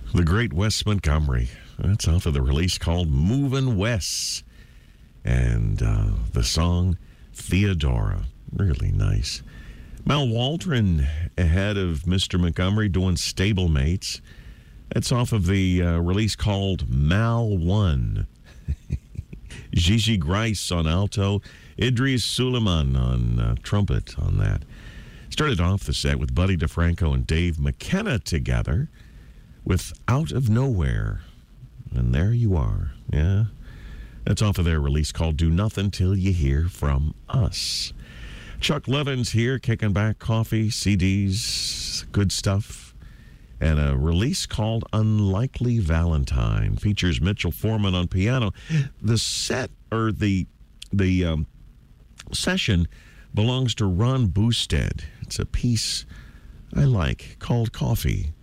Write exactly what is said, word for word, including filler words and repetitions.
The great Wes Montgomery. That's off of the release called Movin' Wes. And uh, the song Theodora. Really nice. Mal Waldron ahead of Mister Montgomery doing Stablemates. That's off of the uh, release called Mal one. Gigi Grice on alto. Idris Suleiman on uh, trumpet on that. Started off the set with Buddy DeFranco and Dave McKenna together with Out of Nowhere. And there you are. Yeah. That's off of their release called Do Nothing Till You Hear From Us. Chuck Levin's here, kicking back coffee, C Ds, good stuff. And a release called Unlikely Valentine features Mitchell Foreman on piano. The set, or the, the um, session, belongs to Ron Boosted. It's a piece I like called Coffee.